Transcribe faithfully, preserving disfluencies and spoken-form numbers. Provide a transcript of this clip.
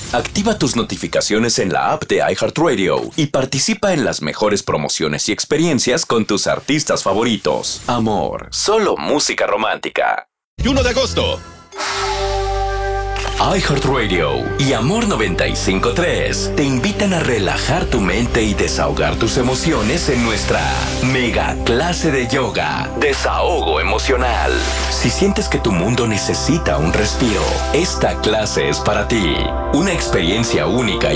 Activa tus notificaciones en la app de iHeartRadio y participa en las mejores promociones y experiencias con tus artistas favoritos. Amor, solo música romántica. uno de agosto. iHeartRadio y Amor noventa y cinco punto tres te invitan a relajar tu mente y desahogar tus emociones en nuestra mega clase de yoga, Desahogo Emocional. Si sientes que tu mundo necesita un respiro, esta clase es para ti. Una experiencia única y